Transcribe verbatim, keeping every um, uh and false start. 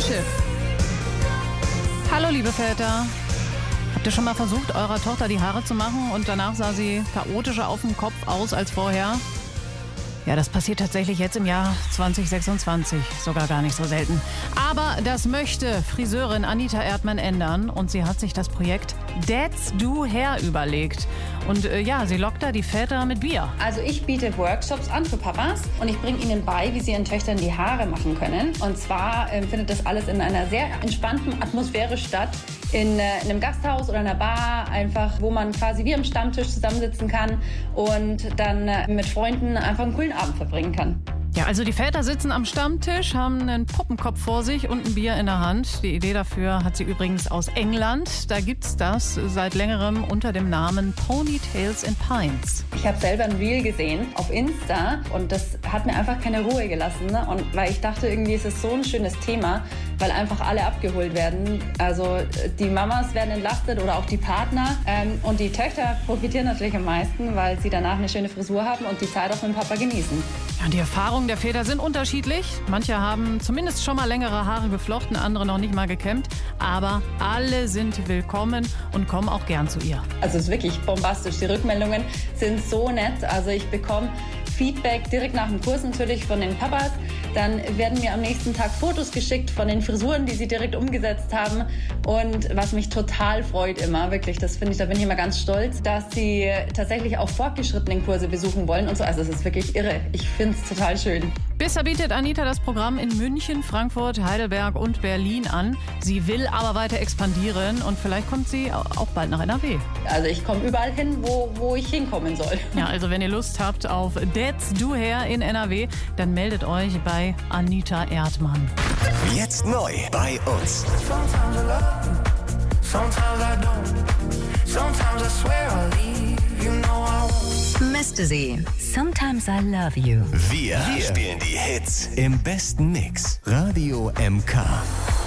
Schiff. Hallo liebe Väter. Habt ihr schon mal versucht, eurer Tochter die Haare zu machen und danach sah sie chaotischer auf dem Kopf aus als vorher? Ja, das passiert tatsächlich jetzt im Jahr zwanzig sechsundzwanzig, sogar gar nicht so selten. Aber das möchte Friseurin Anita Erdmann ändern und sie hat sich das Projekt Dads Do Hair überlegt. Und äh, ja, sie lockt da die Väter mit Bier. Also ich biete Workshops an für Papas und ich bringe ihnen bei, wie sie ihren Töchtern die Haare machen können. Und zwar äh, findet das alles in einer sehr entspannten Atmosphäre statt. In, äh, in einem Gasthaus oder einer Bar, einfach, wo man quasi wie am Stammtisch zusammensitzen kann und dann äh, mit Freunden einfach einen coolen Abend verbringen kann. Ja, also die Väter sitzen am Stammtisch, haben einen Puppenkopf vor sich und ein Bier in der Hand. Die Idee dafür hat sie übrigens aus England. Da gibt's das seit längerem unter dem Namen Ponytails and Pints. Ich habe selber ein Reel gesehen auf Insta und das hat mir einfach keine Ruhe gelassen. Ne? Und weil ich dachte, irgendwie ist es so ein schönes Thema, weil einfach alle abgeholt werden. Also die Mamas werden entlastet oder auch die Partner. Ähm, und die Töchter profitieren natürlich am meisten, weil sie danach eine schöne Frisur haben und die Zeit auch mit dem Papa genießen. Ja, die Erfahrungen der Väter sind unterschiedlich. Manche haben zumindest schon mal längere Haare geflochten, andere noch nicht mal gekämmt. Aber alle sind willkommen und kommen auch gern zu ihr. Also es ist wirklich bombastisch. Die Rückmeldungen sind so nett. Also ich bekomme Feedback direkt nach dem Kurs natürlich von den Papas. Dann werden mir am nächsten Tag Fotos geschickt von den Frisuren, die sie direkt umgesetzt haben. Und was mich total freut immer, wirklich, das finde ich, da bin ich immer ganz stolz, dass sie tatsächlich auch fortgeschrittenen Kurse besuchen wollen und so. Also es ist wirklich irre. Ich finde es total schön. Bisher bietet Anita das Programm in München, Frankfurt, Heidelberg und Berlin an. Sie will aber weiter expandieren und vielleicht kommt sie auch bald nach N R W. Also ich komme überall hin, wo, wo ich hinkommen soll. Ja, also wenn ihr Lust habt auf Dads Do Hair in N R W, dann meldet euch bei Anita Erdmann. Jetzt neu bei uns. Sometimes I love you, sometimes I don't. Sometimes I swear I'll leave, you know I won't. Misste sie. Sometimes I love you. Wir, Wir spielen die Hits im besten Mix. Radio M K.